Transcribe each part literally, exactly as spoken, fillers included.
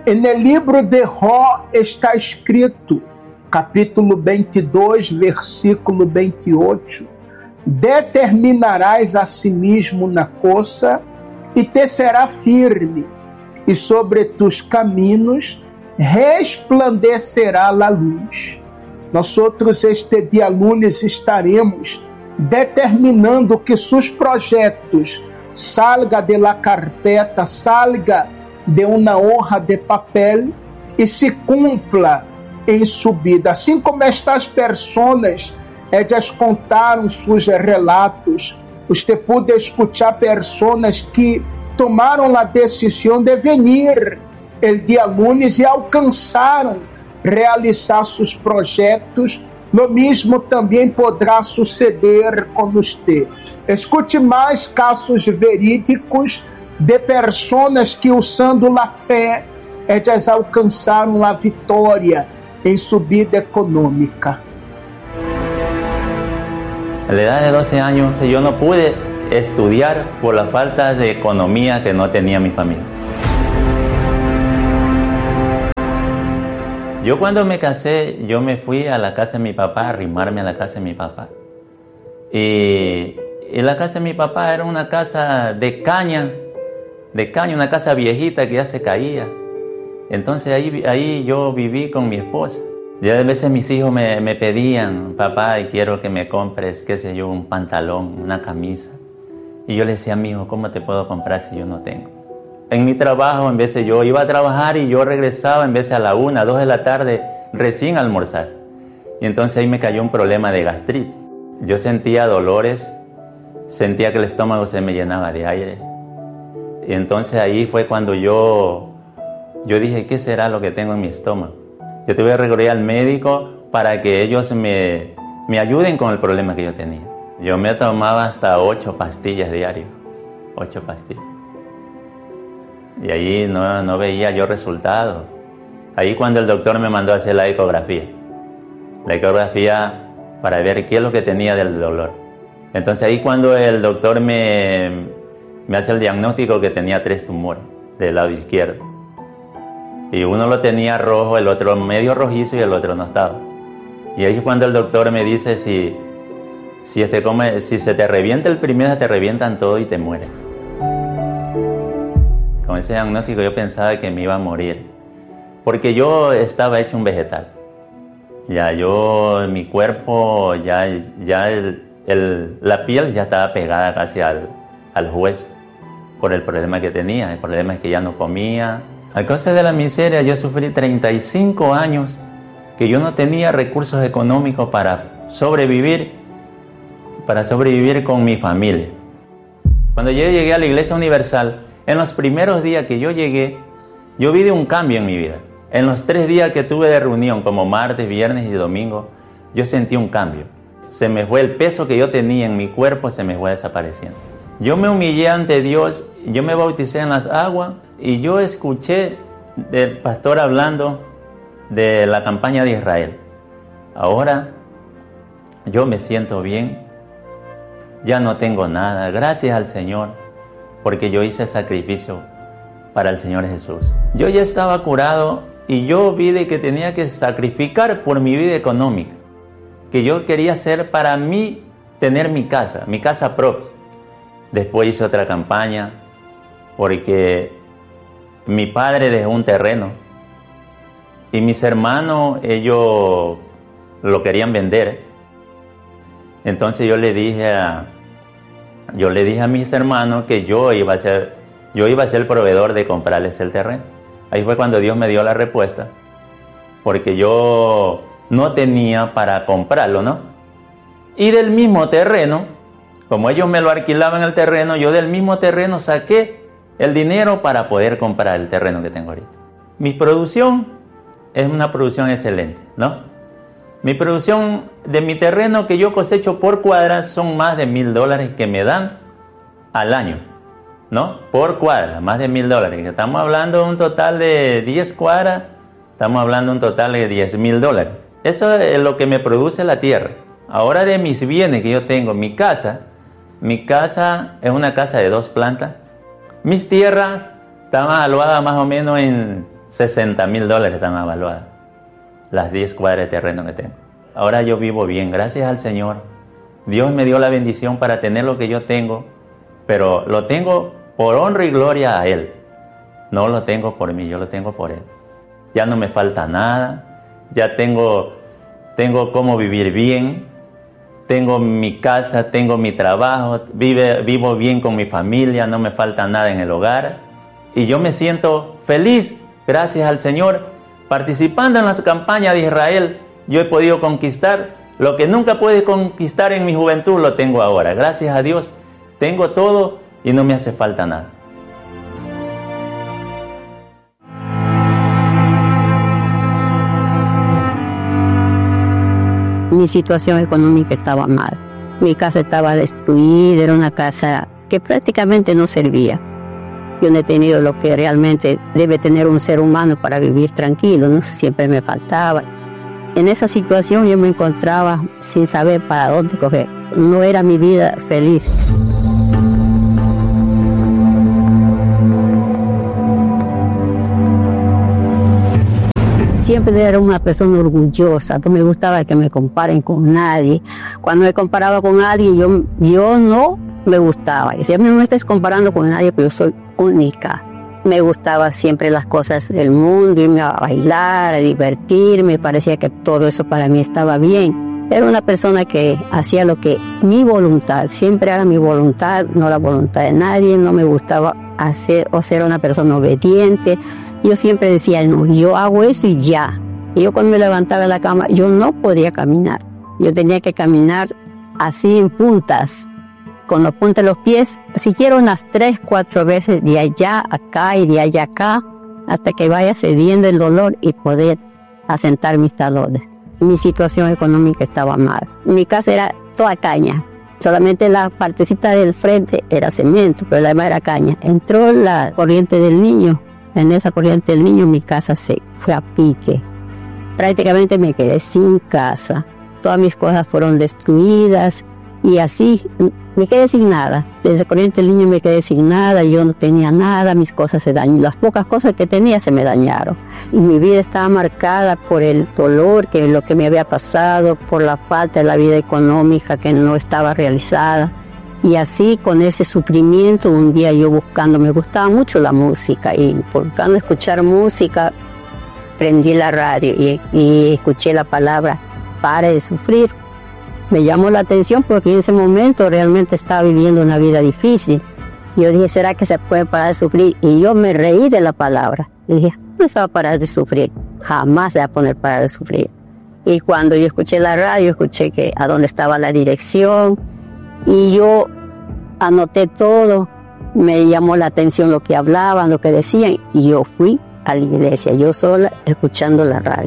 No livro de Jó está escrito, capítulo vinte e dois, versículo vinte e oito, determinarás a si mesmo na coça e te será firme, e sobre tus caminhos resplandecerá a luz. Nós outros este dia lunes estaremos determinando que seus projetos salga de la carpeta, salga de uma hoja de papel e se cumpla em subida. Assim como estas pessoas, elas contaram seus relatos, você pode escutar pessoas que tomaram a decisão de vir el dia lunes e alcançaram realizar seus projetos. Lo mesmo também poderá suceder com você. Escute mais casos verídicos de pessoas que, usando a fé, elas alcançaram a vitória em subida econômica. A la edad de doce años yo no pude estudiar por la falta de economía que no tenía mi familia. Yo cuando me casé, yo me fui a la casa de mi papá, a arrimarme a la casa de mi papá. Y, y la casa de mi papá era una casa de caña, de caña, una casa viejita que ya se caía. Entonces ahí, ahí yo viví con mi esposa. Ya a veces mis hijos me, me pedían, papá, quiero que me compres, qué sé yo, un pantalón, una camisa. Y yo le decía a mi hijo, ¿cómo te puedo comprar si yo no tengo? En mi trabajo, en vez de yo iba a trabajar y yo regresaba en vez de a la una, dos de la tarde, recién a almorzar. Y entonces ahí me cayó un problema de gastritis. Yo sentía dolores, sentía que el estómago se me llenaba de aire. Y entonces ahí fue cuando yo, yo dije, ¿qué será lo que tengo en mi estómago? Yo tuve que recurrir al médico para que ellos me, me ayuden con el problema que yo tenía. Yo me tomaba hasta ocho pastillas diarias, ocho pastillas. Y ahí no, no veía yo resultados. Ahí cuando el doctor me mandó a hacer la ecografía. La ecografía para ver qué es lo que tenía del dolor. Entonces ahí cuando el doctor me, me hace el diagnóstico que tenía tres tumores del lado izquierdo. Y uno lo tenía rojo, el otro medio rojizo y el otro no estaba. Y ahí cuando el doctor me dice si, si, este come, si se te revienta el primero, te revientan todo y te mueres. Con ese diagnóstico yo pensaba que me iba a morir, porque yo estaba hecho un vegetal. Ya yo, mi cuerpo, ya, ya el, el, la piel ya estaba pegada casi al, al hueso, por el problema que tenía. El problema es que ya no comía. A causa de la miseria yo sufrí treinta y cinco años que yo no tenía recursos económicos para sobrevivir, para sobrevivir con mi familia. Cuando yo llegué a la Iglesia Universal, en los primeros días que yo llegué, yo vi de un cambio en mi vida. En los tres días que tuve de reunión, como martes, viernes y domingo, yo sentí un cambio. Se me fue el peso que yo tenía en mi cuerpo, se me fue desapareciendo. Yo me humillé ante Dios, yo me bauticé en las aguas y yo escuché del pastor hablando de la campaña de Israel. Ahora yo me siento bien, ya no tengo nada, gracias al Señor, porque yo hice el sacrificio para el Señor Jesús. Yo ya estaba curado y yo vi de que tenía que sacrificar por mi vida económica, que yo quería hacer para mí tener mi casa, mi casa propia. Después hice otra campaña porque mi padre dejó un terreno y mis hermanos, ellos lo querían vender. Entonces yo le dije a Yo le dije a mis hermanos que yo iba a ser, yo iba a ser el proveedor de comprarles el terreno. Ahí fue cuando Dios me dio la respuesta, porque yo no tenía para comprarlo, ¿no? Y del mismo terreno, como ellos me lo alquilaban el terreno, yo del mismo terreno saqué el dinero para poder comprar el terreno que tengo ahorita. Mi producción es una producción excelente, ¿no? Mi producción de mi terreno que yo cosecho por cuadra son más de mil dólares que me dan al año, ¿no? Por cuadra, más de mil dólares. Estamos hablando de un total de diez cuadras, estamos hablando de un total de diez mil dólares. Eso es lo que me produce la tierra. Ahora de mis bienes que yo tengo, mi casa, mi casa es una casa de dos plantas. Mis tierras estaban evaluadas más o menos en sesenta mil dólares están avaluadas las diez cuadras de terreno que tengo. Ahora yo vivo bien, gracias al Señor. Dios me dio la bendición para tener lo que yo tengo, pero lo tengo por honra y gloria a Él. No lo tengo por mí, yo lo tengo por Él. Ya no me falta nada, ya tengo, tengo cómo vivir bien, tengo mi casa, tengo mi trabajo, vive, vivo bien con mi familia, no me falta nada en el hogar. Y yo me siento feliz, gracias al Señor. Participando en las campañas de Israel, yo he podido conquistar lo que nunca pude conquistar en mi juventud, lo tengo ahora. Gracias a Dios, tengo todo y no me hace falta nada. Mi situación económica estaba mal. Mi casa estaba destruida, era una casa que prácticamente no servía. Yo no he tenido lo que realmente debe tener un ser humano para vivir tranquilo, ¿no? Siempre me faltaba. En esa situación yo me encontraba sin saber para dónde coger. No era mi vida feliz. Siempre era una persona orgullosa, no me gustaba que me comparen con nadie. Cuando me comparaba con nadie, yo, yo no me gustaba. Y si a mí no me estés comparando con nadie, pues yo soy única. Me gustaba siempre las cosas del mundo, irme a bailar, a divertirme, parecía que todo eso para mí estaba bien. Era una persona que hacía lo que mi voluntad, siempre era mi voluntad, no la voluntad de nadie, no me gustaba hacer o ser una persona obediente. Yo siempre decía, no, yo hago eso y ya. Y yo cuando me levantaba de la cama, yo no podía caminar. Yo tenía que caminar así en puntas, con los puntas de los pies, siquiera unas tres, cuatro veces de allá acá y de allá acá, hasta que vaya cediendo el dolor y poder asentar mis talones. Mi situación económica estaba mal. Mi casa era toda caña. Solamente la partecita del frente era cemento, pero la demás era caña. Entró la corriente del Niño. En esa corriente del Niño mi casa se fue a pique. Prácticamente me quedé sin casa. Todas mis cosas fueron destruidas y así me quedé sin nada. Desde la corriente del Niño me quedé sin nada, yo no tenía nada, mis cosas se dañaron. Las pocas cosas que tenía se me dañaron. Y mi vida estaba marcada por el dolor, que lo que me había pasado, por la falta de la vida económica que no estaba realizada. Y así, con ese sufrimiento, un día yo buscando, me gustaba mucho la música, y buscando escuchar música, prendí la radio y, y escuché la palabra, pare de sufrir. Me llamó la atención porque en ese momento realmente estaba viviendo una vida difícil. Yo dije, ¿será que se puede parar de sufrir? Y yo me reí de la palabra. Y dije, no se va a parar de sufrir, jamás se va a poner parar de sufrir. Y cuando yo escuché la radio, escuché que a dónde estaba la dirección, y yo anoté todo, me llamó la atención lo que hablaban, lo que decían, y yo fui a la iglesia, yo sola, escuchando la radio.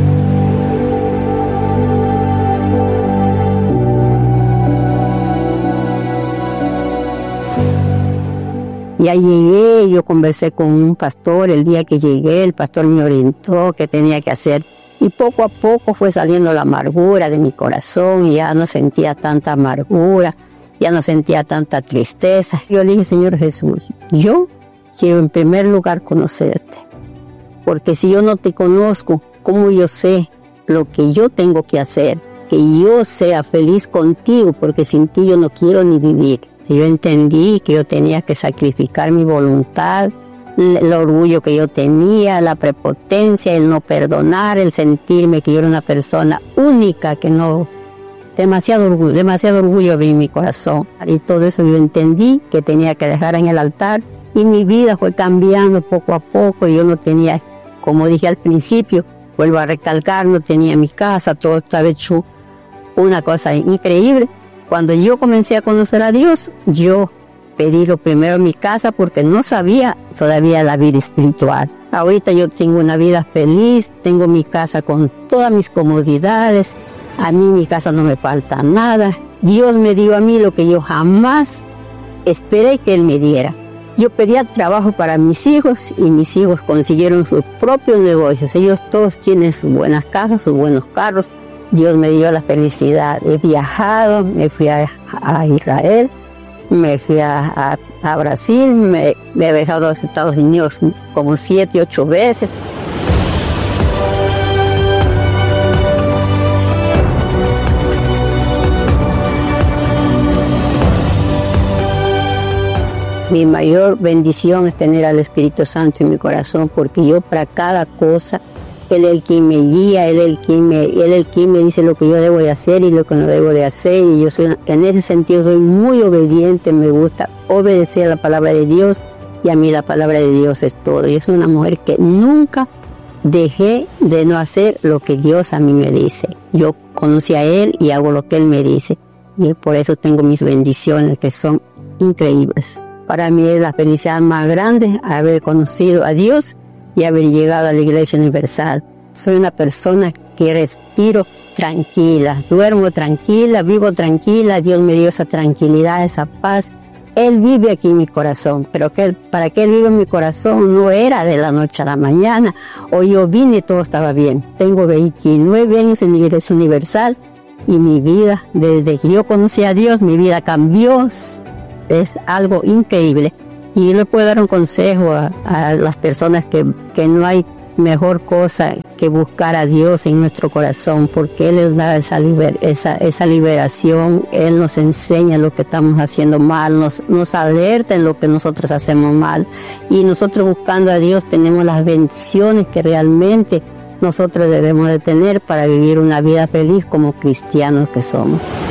Ya llegué, yo conversé con un pastor, el día que llegué, el pastor me orientó qué tenía que hacer. Y poco a poco fue saliendo la amargura de mi corazón y ya no sentía tanta amargura, ya no sentía tanta tristeza. Yo le dije, Señor Jesús, yo quiero en primer lugar conocerte, porque si yo no te conozco, ¿cómo yo sé lo que yo tengo que hacer? Que yo sea feliz contigo, porque sin ti yo no quiero ni vivir. Yo entendí que yo tenía que sacrificar mi voluntad, el orgullo que yo tenía, la prepotencia, el no perdonar, el sentirme que yo era una persona única, que no... Demasiado orgullo, demasiado orgullo vi en mi corazón. Y todo eso yo entendí que tenía que dejar en el altar. Y mi vida fue cambiando poco a poco. Yo no tenía, como dije al principio, vuelvo a recalcar, no tenía mi casa, todo estaba hecho una cosa increíble. Cuando yo comencé a conocer a Dios, yo pedí lo primero en mi casa porque no sabía todavía la vida espiritual. Ahorita yo tengo una vida feliz, tengo mi casa con todas mis comodidades, a mí mi casa no me falta nada. Dios me dio a mí lo que yo jamás esperé que Él me diera. Yo pedía trabajo para mis hijos y mis hijos consiguieron sus propios negocios. Ellos todos tienen sus buenas casas, sus buenos carros. Dios me dio la felicidad. He viajado, me fui a, a Israel, me fui a, a, a Brasil, me, me he viajado a los Estados Unidos como siete, ocho veces. Mi mayor bendición es tener al Espíritu Santo en mi corazón, porque yo para cada cosa, Él es el quien me guía, Él es el quien me, Él es el quien me dice lo que yo debo de hacer y lo que no debo de hacer. Y yo soy, en ese sentido soy muy obediente, me gusta obedecer a la palabra de Dios, y a mí la palabra de Dios es todo. Yo soy una mujer que nunca dejé de no hacer lo que Dios a mí me dice. Yo conocí a Él y hago lo que Él me dice, y por eso tengo mis bendiciones que son increíbles. Para mí es la felicidad más grande haber conocido a Dios y haber llegado a la Iglesia Universal. Soy una persona que respiro tranquila, duermo tranquila, vivo tranquila. Dios me dio esa tranquilidad, esa paz. Él vive aquí en mi corazón, pero que él, para que Él viva en mi corazón no era de la noche a la mañana. Hoy yo vine y todo estaba bien. Tengo veintinueve años en la Iglesia Universal y mi vida, desde que yo conocí a Dios, mi vida cambió. Es algo increíble. Y yo le puedo dar un consejo a, a las personas que, que no hay mejor cosa que buscar a Dios en nuestro corazón, porque Él nos da esa, liber, esa, esa liberación. Él nos enseña lo que estamos haciendo mal, nos, nos alerta en lo que nosotros hacemos mal, y nosotros buscando a Dios tenemos las bendiciones que realmente nosotros debemos de tener para vivir una vida feliz como cristianos que somos.